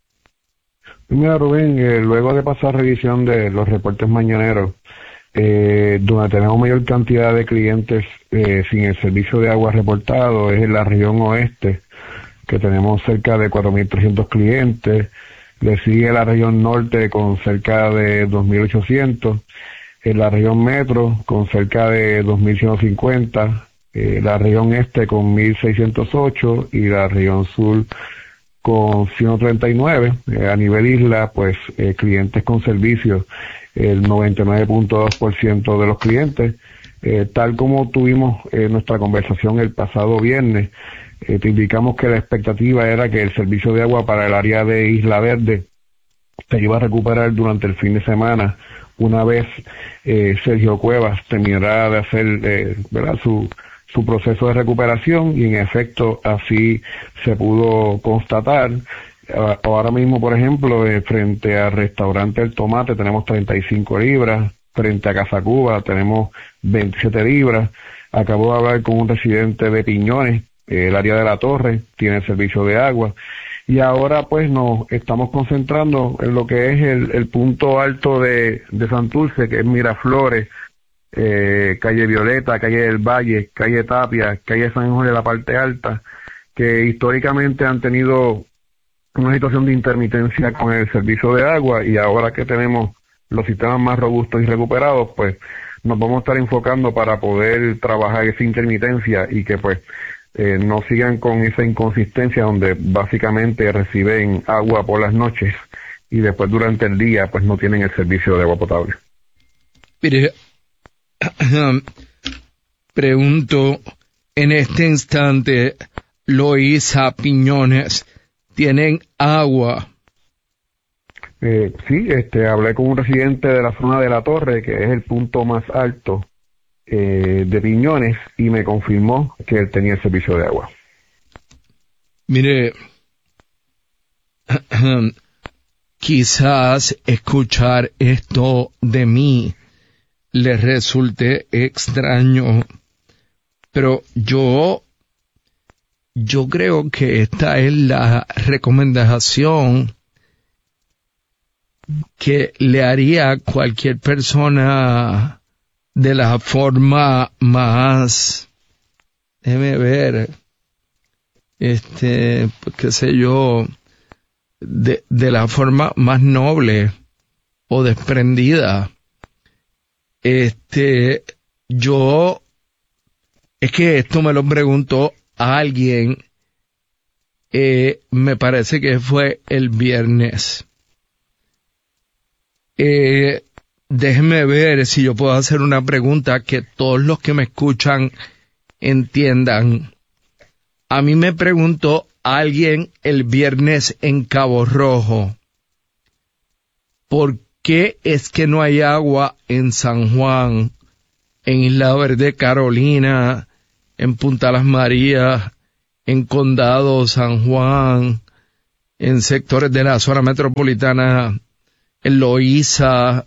Mira, Rubén, eh, luego de pasar revisión de los reportes mañaneros, eh, donde tenemos mayor cantidad de clientes eh, sin el servicio de agua reportado es en la región oeste, que tenemos cerca de cuatro mil trescientos clientes. Le sigue la región norte con cerca de dos mil ochocientos, en la región metro con cerca de dos mil ciento cincuenta, eh, la región este con mil seiscientos ocho y la región sur con ciento treinta y nueve. Eh, a nivel isla, pues eh, clientes con servicios, el noventa y nueve punto dos por ciento de los clientes. Eh, tal como tuvimos eh, nuestra conversación el pasado viernes, eh, te indicamos que la expectativa era que el servicio de agua para el área de Isla Verde se iba a recuperar durante el fin de semana, una vez eh, Sergio Cuevas terminará de hacer eh, ¿verdad? su su proceso de recuperación, y en efecto así se pudo constatar. Ahora mismo, por ejemplo, eh, frente al restaurante El Tomate tenemos treinta y cinco libras, frente a Casa Cuba tenemos veintisiete libras. Acabo de hablar con un residente de Piñones, eh, el área de La Torre, tiene servicio de agua, y ahora pues nos estamos concentrando en lo que es el, el punto alto de, de Santurce, que es Miraflores, eh, calle Violeta, calle del Valle, calle Tapia, calle San Jorge, la parte alta, que históricamente han tenido una situación de intermitencia con el servicio de agua, y ahora que tenemos los sistemas más robustos y recuperados, pues nos vamos a estar enfocando para poder trabajar esa intermitencia y que pues eh, no sigan con esa inconsistencia donde básicamente reciben agua por las noches y después durante el día pues no tienen el servicio de agua potable. Mire, pregunto, en este instante, Loíza, Piñones, ¿tienen agua? Eh, sí, este, hablé con un residente de la zona de La Torre, que es el punto más alto eh, de Piñones, y me confirmó que él tenía el servicio de agua. Mire, quizás escuchar esto de mí le resulte extraño, pero yo, yo creo que esta es la recomendación que le haría a cualquier persona de la forma más, déjeme ver, este, pues, qué sé yo, de, de la forma más noble o desprendida. Este, yo, es que esto me lo preguntó a alguien, eh, me parece que fue el viernes. Eh, déjeme ver si yo puedo hacer una pregunta que todos los que me escuchan entiendan. A mí me preguntó alguien el viernes en Cabo Rojo, ¿por qué es que no hay agua en San Juan, en Isla Verde, Carolina, en Punta Las Marías, en Condado San Juan, en sectores de la zona metropolitana, en Loíza,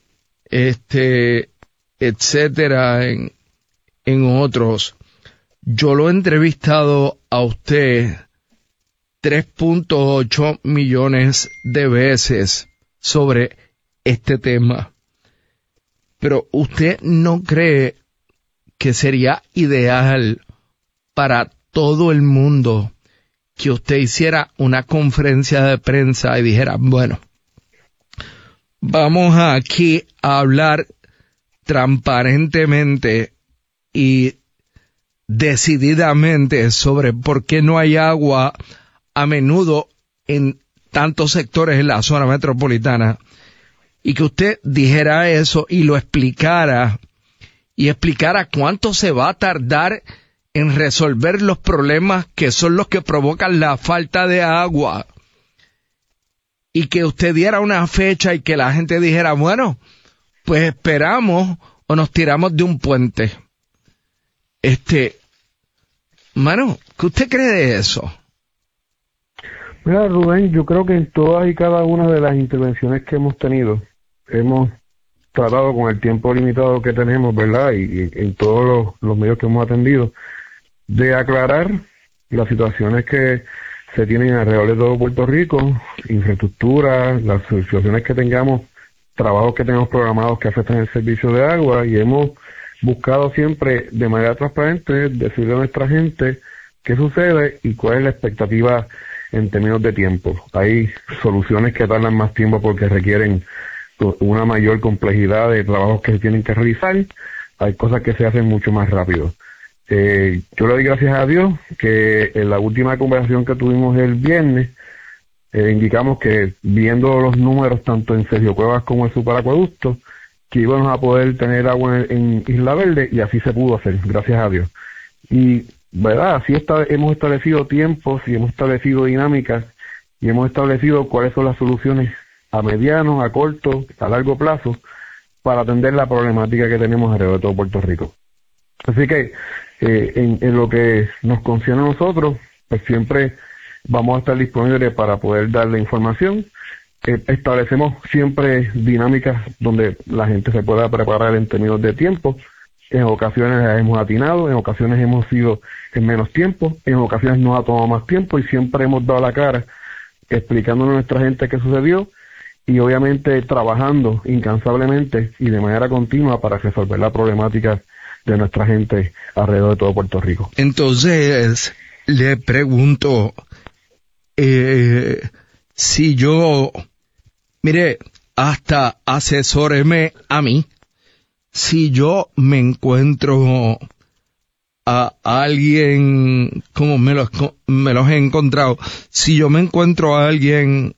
este, etcétera, en, en otros? Yo lo he entrevistado a usted tres punto ocho millones de veces sobre este tema. Pero ¿usted no cree que sería ideal para todo el mundo que usted hiciera una conferencia de prensa y dijera, bueno, vamos aquí a hablar transparentemente y decididamente sobre por qué no hay agua a menudo en tantos sectores en la zona metropolitana, y que usted dijera eso y lo explicara, y explicara cuánto se va a tardar en resolver los problemas que son los que provocan la falta de agua, y que usted diera una fecha y que la gente dijera, bueno, pues esperamos o nos tiramos de un puente. Este, mano, ¿qué usted cree de eso? Mira, Rubén, yo creo que en todas y cada una de las intervenciones que hemos tenido, hemos tratado con el tiempo limitado que tenemos, ¿verdad? Y, y en todos los, los medios que hemos atendido, de aclarar las situaciones que se tienen alrededor de todo Puerto Rico, infraestructura, las situaciones que tengamos, trabajos que tenemos programados que afectan el servicio de agua, y hemos buscado siempre de manera transparente decirle a nuestra gente qué sucede y cuál es la expectativa en términos de tiempo. Hay soluciones que tardan más tiempo porque requieren una mayor complejidad de trabajos que se tienen que realizar. Hay cosas que se hacen mucho más rápido. Eh, yo le doy gracias a Dios que en la última conversación que tuvimos el viernes, eh, indicamos que viendo los números tanto en Sergio Cuevas como en Superacueducto, que íbamos a poder tener agua en, en Isla Verde, y así se pudo hacer, gracias a Dios. Y, ¿verdad? Así está, hemos establecido tiempos y hemos establecido dinámicas y hemos establecido cuáles son las soluciones a mediano, a corto, a largo plazo para atender la problemática que tenemos alrededor de todo Puerto Rico. Así que eh, en, en lo que nos concierne a nosotros, pues siempre vamos a estar disponibles para poder dar la información. Eh, establecemos siempre dinámicas donde la gente se pueda preparar en términos de tiempo. En ocasiones hemos atinado, en ocasiones hemos sido en menos tiempo, en ocasiones nos ha tomado más tiempo, y siempre hemos dado la cara explicándole a nuestra gente qué sucedió, y obviamente trabajando incansablemente y de manera continua para resolver la problemática de nuestra gente alrededor de todo Puerto Rico. Entonces, le pregunto, eh, si yo, mire, hasta asesóreme a mí, si yo me encuentro a alguien, como me los, me los he encontrado, si yo me encuentro a alguien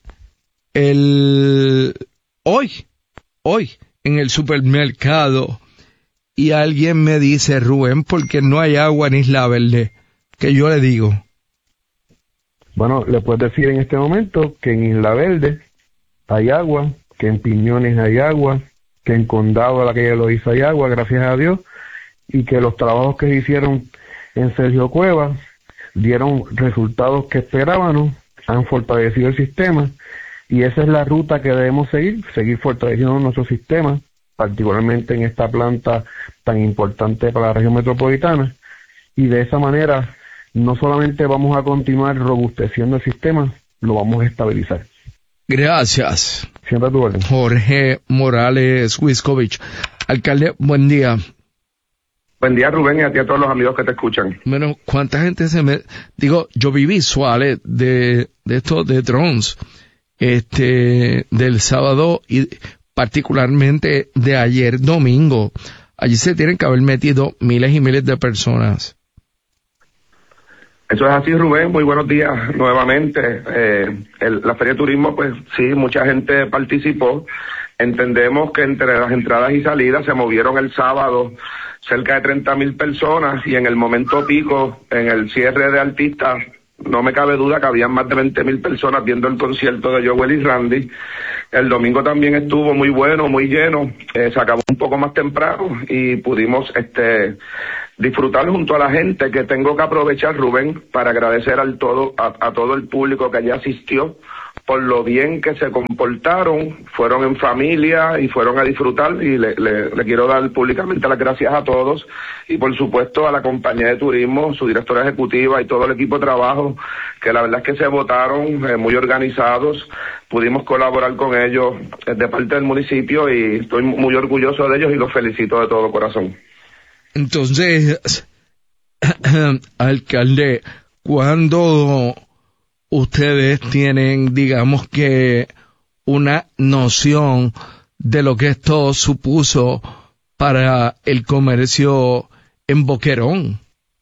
el hoy, hoy, en el supermercado, y alguien me dice, Rubén, porque no hay agua en Isla Verde, ¿qué yo le digo? Bueno, le puedes decir en este momento que en Isla Verde hay agua, que en Piñones hay agua, que en Condado de la calle Loíza hay agua, gracias a Dios, y que los trabajos que se hicieron en Sergio Cuevas dieron resultados que esperábamos, han fortalecido el sistema, y esa es la ruta que debemos seguir, seguir fortaleciendo nuestro sistema, particularmente en esta planta tan importante para la región metropolitana, y de esa manera no solamente vamos a continuar robusteciendo el sistema, lo vamos a estabilizar. Gracias. Siempre a tu orden. Jorge Morales Wiskovich. Alcalde, buen día. Buen día, Rubén, y a ti a todos los amigos que te escuchan. Bueno, ¿cuánta gente se me...? Digo, yo vi visuales de, de estos, de drones, este, del sábado y particularmente de ayer domingo. Allí se tienen que haber metido miles y miles de personas. Eso es así, Rubén. Muy buenos días nuevamente. Eh, el, la Feria de Turismo, pues sí, mucha gente participó. Entendemos que entre las entradas y salidas se movieron el sábado cerca de treinta mil personas, y en el momento pico, en el cierre de artistas, no me cabe duda que habían más de veinte mil personas viendo el concierto de Joel y Randy. El domingo también estuvo muy bueno, muy lleno, eh, se acabó un poco más temprano y pudimos este disfrutar junto a la gente, que tengo que aprovechar, Rubén, para agradecer al todo a, a todo el público que allí asistió por lo bien que se comportaron, fueron en familia y fueron a disfrutar, y le, le, le quiero dar públicamente las gracias a todos y por supuesto a la compañía de turismo, su directora ejecutiva y todo el equipo de trabajo, que la verdad es que se votaron eh, muy organizados, pudimos colaborar con ellos eh, de parte del municipio y estoy muy orgulloso de ellos y los felicito de todo corazón. Entonces, alcalde, ¿cuándo ustedes tienen, digamos que, una noción de lo que esto supuso para el comercio en Boquerón?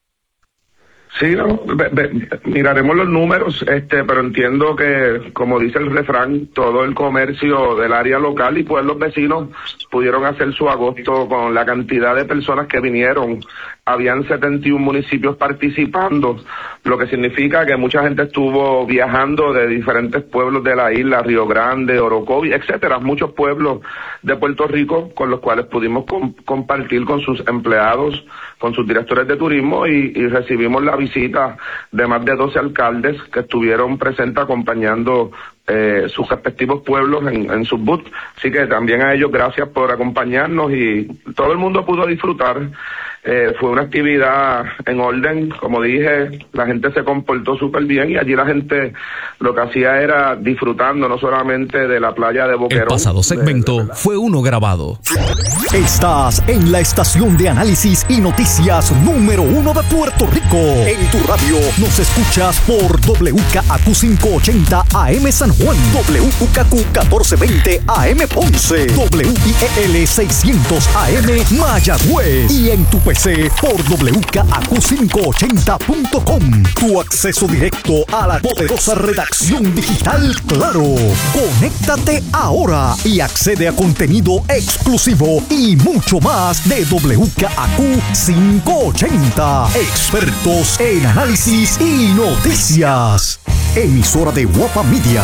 Sí, no, ve, ve, miraremos los números, este, pero entiendo que, como dice el refrán, todo el comercio del área local y pues los vecinos pudieron hacer su agosto con la cantidad de personas que vinieron. Habían setenta y uno municipios participando, lo que significa que mucha gente estuvo viajando de diferentes pueblos de la isla, Río Grande, Orocovi, etcétera, muchos pueblos de Puerto Rico con los cuales pudimos com- compartir con sus empleados, con sus directores de turismo y, y recibimos la visita de más de doce alcaldes que estuvieron presentes acompañando eh, sus respectivos pueblos en, en sus booths. Así que también a ellos gracias por acompañarnos y todo el mundo pudo disfrutar. Eh, fue una actividad en orden, como dije, la gente se comportó súper bien y allí la gente lo que hacía era disfrutando no solamente de la playa de Boquerón. El pasado segmento de, de la... fue uno grabado. Estás en la estación de análisis y noticias número uno de Puerto Rico. En tu radio nos escuchas por W K A Q quinientos ochenta A M San Juan, W K Q catorce veinte A M Ponce, W I E L seiscientos A M Mayagüez y en tu P C por W K A Q quinientos ochenta punto com. Tu acceso directo a la poderosa redacción digital Claro. Conéctate ahora y accede a contenido exclusivo y mucho más de W K A Q quinientos ochenta. Expertos en análisis y noticias. Emisora de Guapa Media.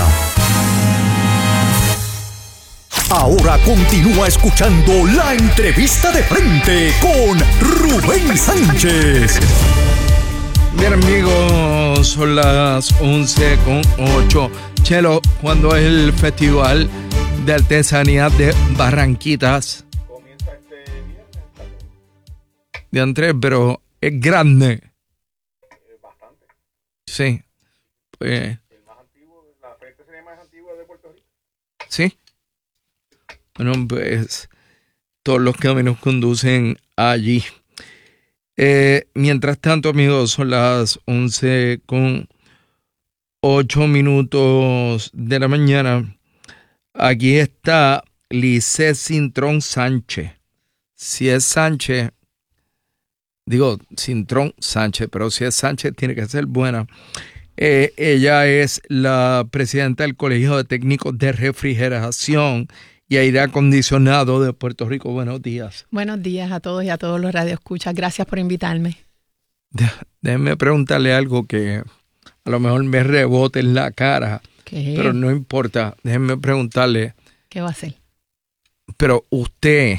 Ahora continúa escuchando la entrevista de frente con Rubén Sánchez. Bien, amigos, son las once con ocho. Chelo, ¿cuándo es el Festival de Artesanía de Barranquitas? Comienza este viernes. De Andrés, pero es grande. Eh, bastante. Sí. Pues, el más antiguo, la artesanía más antigua de Puerto Rico. Sí. Bueno, pues todos los caminos conducen allí. Eh, mientras tanto, amigos, son las once con ocho minutos de la mañana. Aquí está Lisset Cintrón Sánchez. Si es Sánchez, digo Cintrón Sánchez, pero si es Sánchez tiene que ser buena. Eh, ella es la presidenta del Colegio de Técnicos de Refrigeración y Aire Acondicionado de Puerto Rico. Buenos días. Buenos días a todos y a todos los radioescuchas. Gracias por invitarme. Déjenme preguntarle algo que a lo mejor me rebote en la cara, ¿Qué? Pero no importa. Déjenme preguntarle. ¿Qué va a hacer? Pero usted,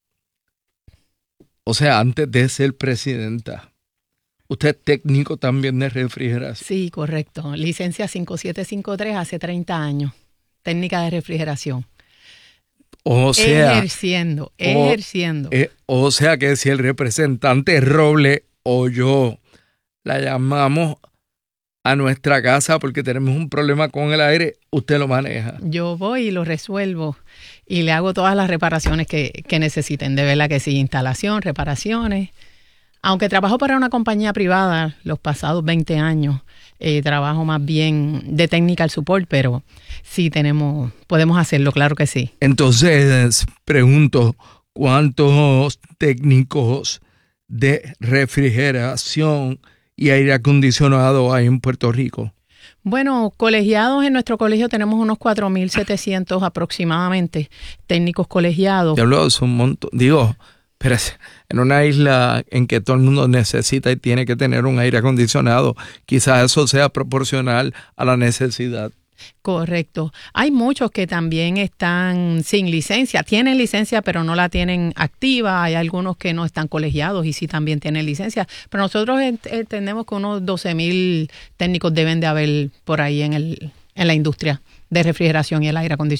o sea, antes de ser presidenta, ¿usted es técnico también de refrigeración? Sí, correcto. Licencia cinco siete cinco tres hace treinta años. Técnica de refrigeración. O sea, ejerciendo, ejerciendo. O, eh, o sea que si el representante Roble o yo la llamamos a nuestra casa porque tenemos un problema con el aire, usted lo maneja. Yo voy y lo resuelvo y le hago todas las reparaciones que, que necesiten. De verdad que sí, instalación, reparaciones. Aunque trabajo para una compañía privada los pasados veinte años, eh, trabajo más bien de technical support, pero sí tenemos, podemos hacerlo, claro que sí. Entonces, pregunto, ¿cuántos técnicos de refrigeración y aire acondicionado hay en Puerto Rico? Bueno, colegiados en nuestro colegio tenemos unos cuatro mil setecientos aproximadamente técnicos colegiados. Ya hablo, es un montón, digo... Pero en una isla en que todo el mundo necesita y tiene que tener un aire acondicionado, quizás eso sea proporcional a la necesidad. Correcto. Hay muchos que también están sin licencia. Tienen licencia, pero no la tienen activa. Hay algunos que no están colegiados y sí también tienen licencia. Pero nosotros entendemos que unos doce mil técnicos deben de haber por ahí en el en la industria de refrigeración y el aire acondicionado.